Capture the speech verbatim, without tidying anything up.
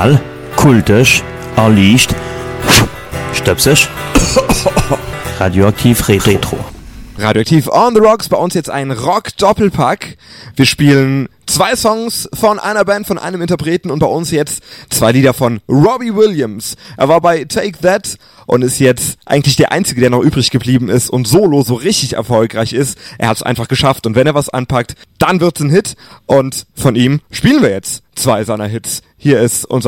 Original, kultisch, erlicht, stöpsisch, radioaktiv retro. Radioaktiv on the Rocks, bei uns jetzt ein Rock-Doppelpack. Wir spielen zwei Songs von einer Band, von einem Interpreten und bei uns jetzt zwei Lieder von Robbie Williams. Er war bei Take That und ist jetzt eigentlich der Einzige, der noch übrig geblieben ist und solo so richtig erfolgreich ist. Er hat es einfach geschafft und wenn er was anpackt, dann wird's ein Hit und von ihm spielen wir jetzt zwei seiner Hits. Hier ist unser